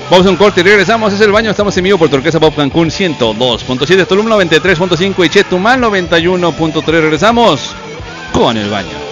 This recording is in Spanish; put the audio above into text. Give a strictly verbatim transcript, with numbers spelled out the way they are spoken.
Vamos a un corte y regresamos. Es el baño. Estamos en vivo por Turquesa Pop Cancún ciento dos punto siete, Tulum noventa y tres punto cinco y Chetumal noventa y uno punto tres. Regresamos con el baño.